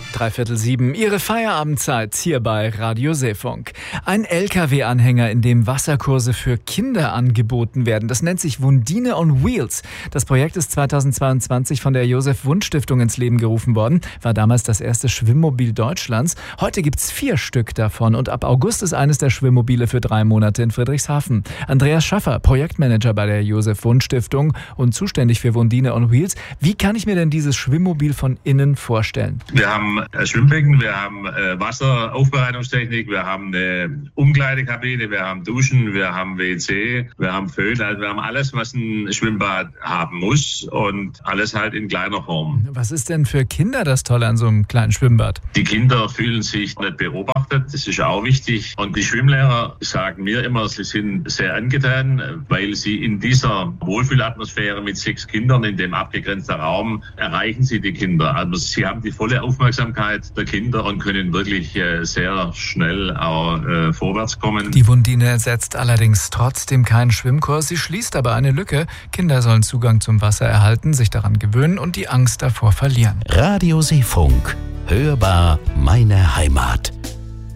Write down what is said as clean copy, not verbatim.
6:45, Ihre Feierabendzeit hier bei Radio Seefunk. Ein LKW-Anhänger, in dem Wasserkurse für Kinder angeboten werden. Das nennt sich Wundine on Wheels. Das Projekt ist 2022 von der Josef-Wundt-Stiftung ins Leben gerufen worden. War damals das erste Schwimmmobil Deutschlands. Heute gibt's 4 Stück davon und ab August ist eines der Schwimmmobile für 3 Monate in Friedrichshafen. Andreas Schaffer, Projektmanager bei der Josef-Wundt-Stiftung und zuständig für Wundine on Wheels. Wie kann ich mir denn dieses Schwimmmobil von innen vorstellen? Wir haben ein Schwimmbecken, wir haben Wasseraufbereitungstechnik, wir haben eine Umkleidekabine, wir haben Duschen, wir haben WC, wir haben Föhn, also wir haben alles, was ein Schwimmbad haben muss und alles halt in kleiner Form. Was ist denn für Kinder das Tolle an so einem kleinen Schwimmbad? Die Kinder fühlen sich nicht beobachtet, das ist auch wichtig. Und die Schwimmlehrer sagen mir immer, sie sind sehr angetan, weil sie in dieser Wohlfühlatmosphäre mit 6 Kindern in dem abgegrenzten Raum erreichen sie die Kinder. Also sie haben die volle Aufmerksamkeit der Kinder und können wirklich sehr schnell auch vorwärts kommen. Die Wundine ersetzt allerdings trotzdem keinen Schwimmkurs. Sie schließt aber eine Lücke. Kinder sollen Zugang zum Wasser erhalten, sich daran gewöhnen und die Angst davor verlieren. Radio Seefunk. Hörbar meine Heimat.